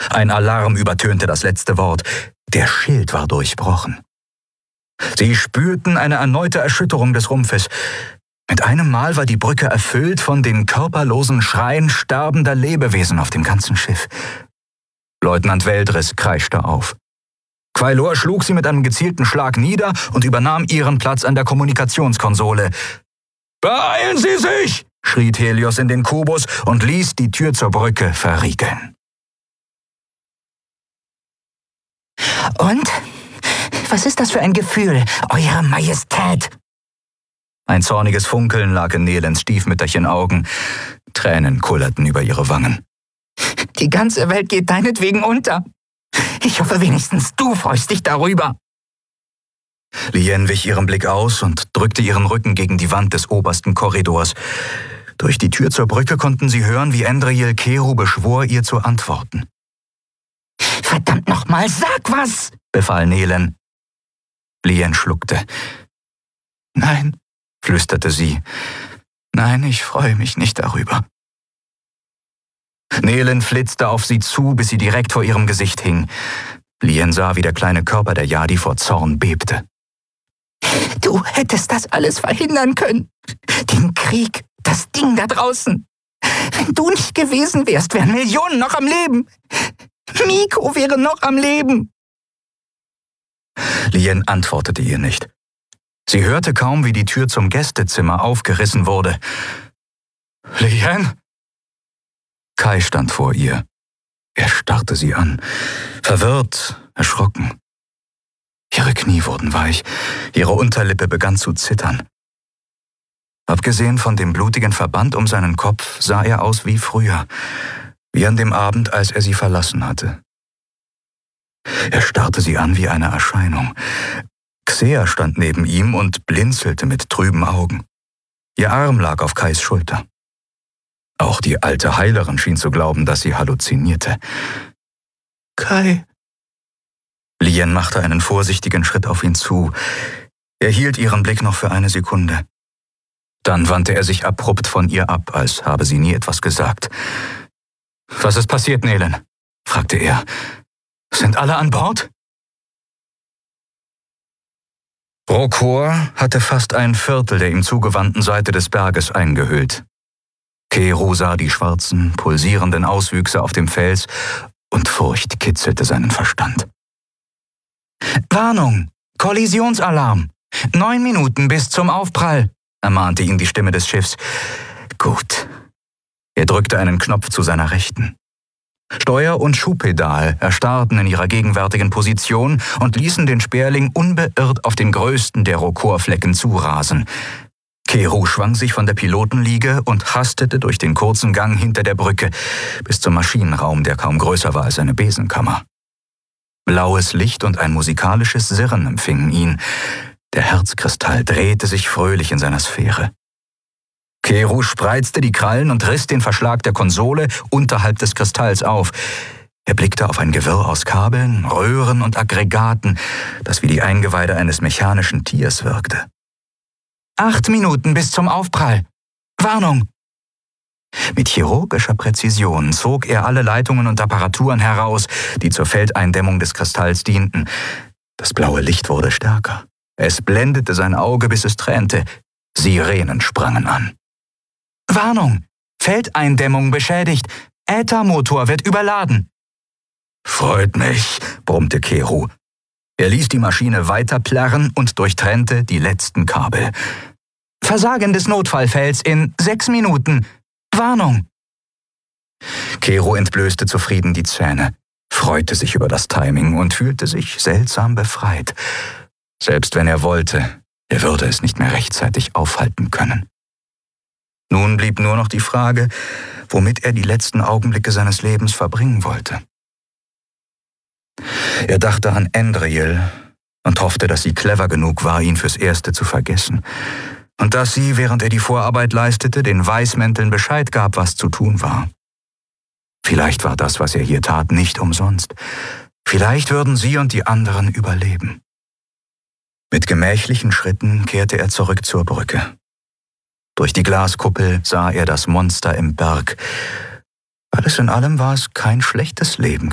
Ein Alarm übertönte das letzte Wort. Der Schild war durchbrochen. Sie spürten eine erneute Erschütterung des Rumpfes. Mit einem Mal war die Brücke erfüllt von den körperlosen Schreien sterbender Lebewesen auf dem ganzen Schiff. Leutnant Weldris kreischte auf. Quailor schlug sie mit einem gezielten Schlag nieder und übernahm ihren Platz an der Kommunikationskonsole. »Beeilen Sie sich!« schrie Helios in den Kubus und ließ die Tür zur Brücke verriegeln. »Und? Was ist das für ein Gefühl, Eure Majestät?« Ein zorniges Funkeln lag in Nelens Stiefmütterchen-Augen. Tränen kullerten über ihre Wangen. »Die ganze Welt geht deinetwegen unter. Ich hoffe wenigstens, du freust dich darüber.« Lien wich ihrem Blick aus und drückte ihren Rücken gegen die Wand des obersten Korridors. Durch die Tür zur Brücke konnten sie hören, wie Endriyel Keru beschwor, ihr zu antworten. »Verdammt nochmal, sag was!« befahl Nelen. Lien schluckte. »Nein«, flüsterte sie. »Nein, ich freue mich nicht darüber.« Nelen flitzte auf sie zu, bis sie direkt vor ihrem Gesicht hing. Lien sah, wie der kleine Körper der Yadi vor Zorn bebte. »Du hättest das alles verhindern können. Den Krieg, das Ding da draußen. Wenn du nicht gewesen wärst, wären Millionen noch am Leben. Miko wäre noch am Leben.« Lien antwortete ihr nicht. Sie hörte kaum, wie die Tür zum Gästezimmer aufgerissen wurde. »Lien?« Kai stand vor ihr. Er starrte sie an, verwirrt, erschrocken. Ihre Knie wurden weich, ihre Unterlippe begann zu zittern. Abgesehen von dem blutigen Verband um seinen Kopf sah er aus wie früher, wie an dem Abend, als er sie verlassen hatte. Er starrte sie an wie eine Erscheinung. Xea stand neben ihm und blinzelte mit trüben Augen. Ihr Arm lag auf Kais Schulter. Auch die alte Heilerin schien zu glauben, dass sie halluzinierte. »Kai!« Lien machte einen vorsichtigen Schritt auf ihn zu. Er hielt ihren Blick noch für eine Sekunde. Dann wandte er sich abrupt von ihr ab, als habe sie nie etwas gesagt. »Was ist passiert, Nelen?« fragte er. »Sind alle an Bord?« Rokor hatte fast ein Viertel der ihm zugewandten Seite des Berges eingehüllt. Keru sah die schwarzen, pulsierenden Auswüchse auf dem Fels und Furcht kitzelte seinen Verstand. »Warnung! Kollisionsalarm! 9 Minuten bis zum Aufprall«, ermahnte ihn die Stimme des Schiffs. »Gut.« Er drückte einen Knopf zu seiner Rechten. Steuer- und Schubpedal erstarrten in ihrer gegenwärtigen Position und ließen den Sperling unbeirrt auf den größten der Rokor-Flecken zurasen. Keru schwang sich von der Pilotenliege und hastete durch den kurzen Gang hinter der Brücke bis zum Maschinenraum, der kaum größer war als eine Besenkammer. Blaues Licht und ein musikalisches Sirren empfingen ihn. Der Herzkristall drehte sich fröhlich in seiner Sphäre. Keru spreizte die Krallen und riss den Verschlag der Konsole unterhalb des Kristalls auf. Er blickte auf ein Gewirr aus Kabeln, Röhren und Aggregaten, das wie die Eingeweide eines mechanischen Tiers wirkte. 8 Minuten bis zum Aufprall. Warnung! Mit chirurgischer Präzision zog er alle Leitungen und Apparaturen heraus, die zur Feldeindämmung des Kristalls dienten. Das blaue Licht wurde stärker. Es blendete sein Auge, bis es tränte. Sirenen sprangen an. Warnung! Feldeindämmung beschädigt. Äthermotor wird überladen. »Freut mich«, brummte Keru. Er ließ die Maschine weiter plärren und durchtrennte die letzten Kabel. »Versagen des Notfallfelds in 6 Minuten. Warnung!« Keru entblößte zufrieden die Zähne, freute sich über das Timing und fühlte sich seltsam befreit. Selbst wenn er wollte, er würde es nicht mehr rechtzeitig aufhalten können. Nun blieb nur noch die Frage, womit er die letzten Augenblicke seines Lebens verbringen wollte. Er dachte an Endriyel und hoffte, dass sie clever genug war, ihn fürs Erste zu vergessen. Und dass sie, während er die Vorarbeit leistete, den Weißmänteln Bescheid gab, was zu tun war. Vielleicht war das, was er hier tat, nicht umsonst. Vielleicht würden sie und die anderen überleben. Mit gemächlichen Schritten kehrte er zurück zur Brücke. Durch die Glaskuppel sah er das Monster im Berg. Alles in allem war es kein schlechtes Leben